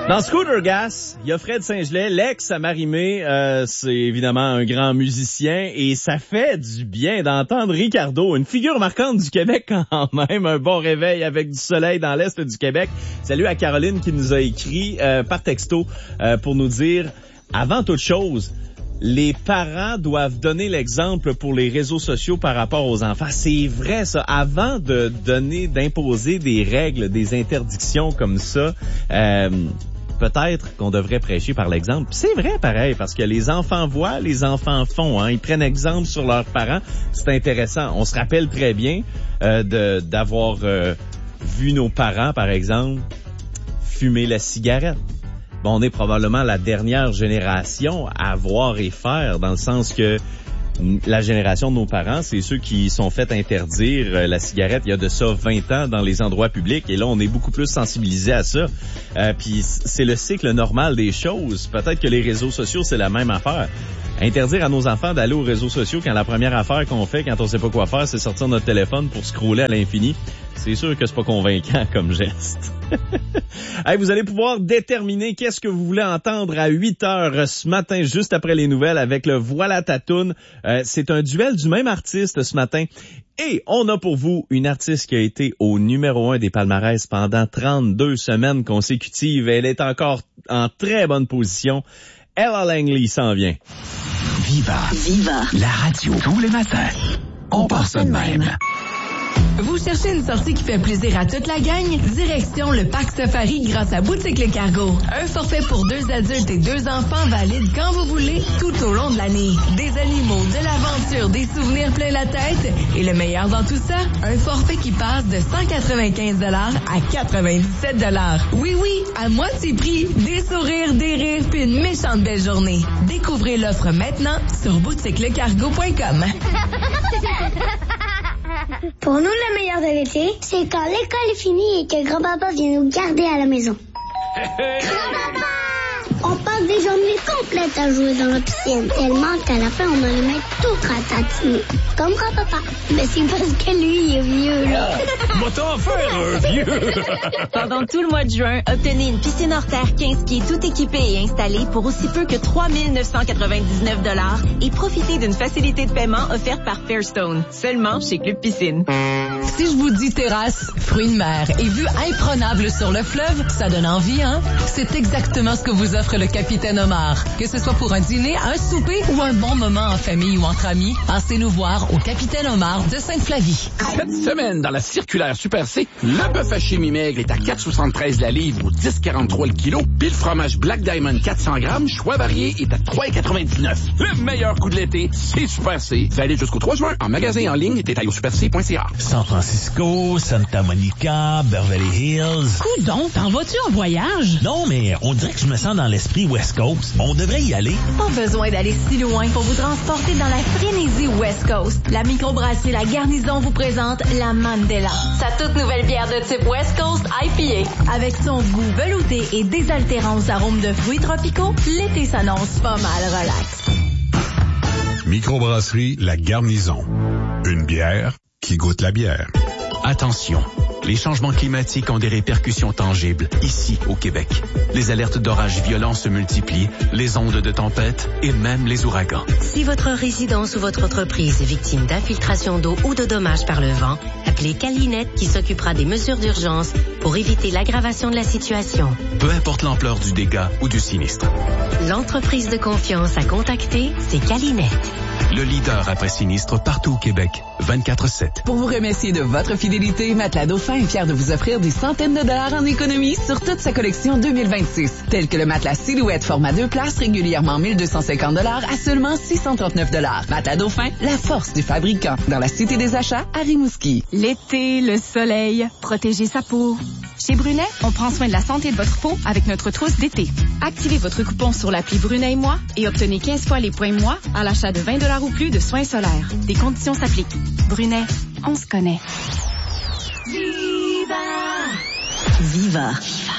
Dans Scooter Gas, il y a Fred Saint-Gelais, l'ex à Marie-Mé, c'est évidemment un grand musicien et ça fait du bien d'entendre Ricardo, une figure marquante du Québec quand même, un bon réveil avec du soleil dans l'est du Québec. Salut à Caroline qui nous a écrit par texto pour nous dire, avant toute chose, les parents doivent donner l'exemple pour les réseaux sociaux par rapport aux enfants. C'est vrai, ça. Avant d'imposer des règles, des interdictions comme ça, peut-être qu'on devrait prêcher par l'exemple. C'est vrai, pareil, parce que les enfants voient, les enfants font. Ils prennent exemple sur leurs parents. C'est intéressant. On se rappelle très bien d'avoir vu nos parents, par exemple, fumer la cigarette. Bon, on est probablement la dernière génération à voir et faire, dans le sens que la génération de nos parents, c'est ceux qui sont fait interdire la cigarette il y a de ça 20 ans dans les endroits publics. Et là, on est beaucoup plus sensibilisés à ça. Puis c'est le cycle normal des choses. Peut-être que les réseaux sociaux, c'est la même affaire. Interdire à nos enfants d'aller aux réseaux sociaux quand la première affaire qu'on fait quand on sait pas quoi faire, c'est sortir notre téléphone pour scroller à l'infini. C'est sûr que c'est pas convaincant comme geste. Hey, vous allez pouvoir déterminer qu'est-ce que vous voulez entendre à 8 heures ce matin, juste après les nouvelles, avec le Voilà ta toune. C'est un duel du même artiste ce matin. Et on a pour vous une artiste qui a été au numéro 1 des palmarès pendant 32 semaines consécutives. Elle est encore en très bonne position. Ella Langley s'en vient. Viva. La radio tous les matins. On part ça de même. Vous cherchez une sortie qui fait plaisir à toute la gang? Direction le Parc Safari grâce à Boutique Le Cargo. Un forfait pour 2 adultes et 2 enfants valide quand vous voulez, tout au long de l'année. Des animaux, de l'aventure, des souvenirs plein la tête. Et le meilleur dans tout ça, un forfait qui passe de 195 à 97 Oui, à moitié prix. Des sourires, des rires, puis une méchante belle journée. Découvrez l'offre maintenant sur boutiquelecargo.com. Pour nous, le meilleur de l'été, c'est quand l'école est finie et que grand-papa vient nous garder à la maison. Grand-papa! On passe des journées complètes à jouer dans la piscine, tellement qu'à la fin, on a les mains tout ratatinées. Comme grand-papa. Mais c'est parce que lui, il est vieux, là. Moi, t'en faire un vieux! Pendant tout le mois de juin, obtenez une piscine hors terre 15 pieds tout équipée et installée pour aussi peu que 3 999 $ et profitez d'une facilité de paiement offerte par Fairstone, seulement chez Club Piscine. Si je vous dis terrasse, fruits de mer et vue imprenable sur le fleuve, ça donne envie, hein? C'est exactement ce que vous offre le Capitaine Omar. Que ce soit pour un dîner, un souper ou un bon moment en famille ou entre amis, passez nous voir au Capitaine Omar de Sainte-Flavie. Cette semaine, dans la circulaire Super C, le bœuf haché mi-maigre est à 4,73 la livre ou 10,43 le kilo. Puis le fromage Black Diamond 400 grammes, choix varié, est à 3,99. Le meilleur coup de l'été, c'est Super C. Valide jusqu'au 3 juin en magasin et en ligne. Détail au superc.ca. San Francisco, Santa Monica, Beverly Hills. Coudon, t'en vas-tu en voyage? Non, mais on dirait que je me sens dans l'esprit West Coast. On devrait y aller. Pas besoin d'aller si loin pour vous transporter dans la frénésie West Coast. La microbrasserie La Garnison vous présente la Mandela, sa toute nouvelle bière de type West Coast IPA. Avec son goût velouté et désaltérant aux arômes de fruits tropicaux, l'été s'annonce pas mal relax. Microbrasserie La Garnison. Une bière qui goûte la bière. Attention, les changements climatiques ont des répercussions tangibles ici au Québec. Les alertes d'orages violents se multiplient, les ondes de tempête et même les ouragans. Si votre résidence ou votre entreprise est victime d'infiltration d'eau ou de dommages par le vent, appelez Calinette qui s'occupera des mesures d'urgence pour éviter l'aggravation de la situation. Peu importe l'ampleur du dégât ou du sinistre. L'entreprise de confiance à contacter, c'est Calinette. Le leader après sinistre partout au Québec, 24/7. Pour vous remercier de votre fidélité, Matelas Dauphin est fier de vous offrir des centaines de dollars en économie sur toute sa collection 2026, tels que le matelas Silhouette format 2 places régulièrement 1250 $ à seulement 639 $. Matelas Dauphin, la force du fabricant, dans la Cité des Achats à Rimouski. L'été, le soleil, protéger sa peau. Chez Brunet, on prend soin de la santé de votre peau avec notre trousse d'été. Activez votre coupon sur l'appli Brunet et moi et obtenez 15 fois les points moi à l'achat de 20 $ ou plus de soins solaires. Des conditions s'appliquent. Brunet, on se connaît. Viva.